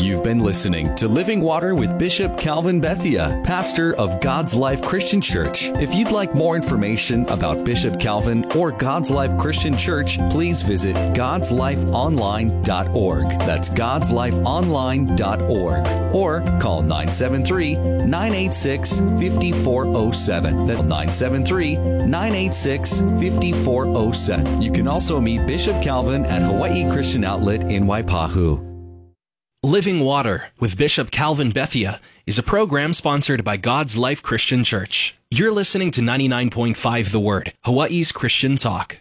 You've been listening to Living Water with Bishop Calvin Bethia, pastor of God's Life Christian Church. If you'd like more information about Bishop Calvin or God's Life Christian Church, please visit godslifeonline.org. That's godslifeonline.org. Or call 973-986-5407. That's 973-986-5407. You can also meet Bishop Calvin at Hawaii Christian Outlet in Waipahu. Living Water with Bishop Calvin Bethia is a program sponsored by God's Life Christian Church. You're listening to 99.5 The Word, Hawaii's Christian talk.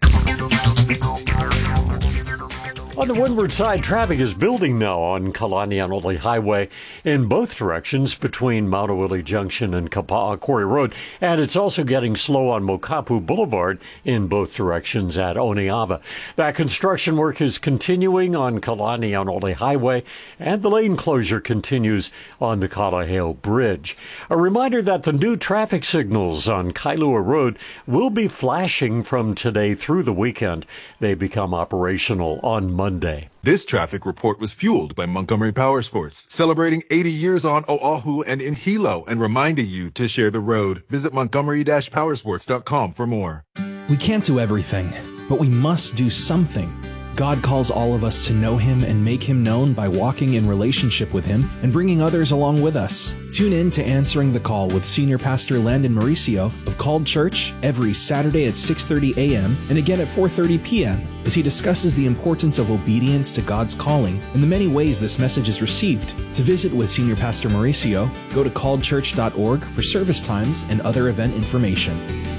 On the windward side, traffic is building now on Kalanianole Highway in both directions between Maunawili Junction and Kapa'a Quarry Road. And it's also getting slow on Mokapu Boulevard in both directions at Oneava. That construction work is continuing on Kalanianole Highway, and the lane closure continues on the Kalaheo Bridge. A reminder that the new traffic signals on Kailua Road will be flashing from today through the weekend. They become operational on Monday. This traffic report was fueled by Montgomery Powersports, celebrating 80 years on Oahu and in Hilo and reminding you to share the road. Visit montgomery-powersports.com for more. We can't do everything, but we must do something. God calls all of us to know Him and make Him known by walking in relationship with Him and bringing others along with us. Tune in to Answering the Call with Senior Pastor Landon Mauricio of Called Church every Saturday at 6:30 a.m. and again at 4:30 p.m. as he discusses the importance of obedience to God's calling and the many ways this message is received. To visit with Senior Pastor Mauricio, go to calledchurch.org for service times and other event information.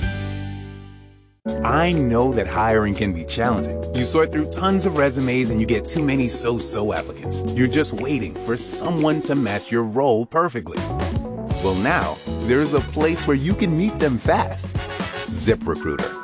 I know that hiring can be challenging. You sort through tons of resumes and you get too many so-so applicants. You're just waiting for someone to match your role perfectly. Well, now, there's a place where you can meet them fast. ZipRecruiter.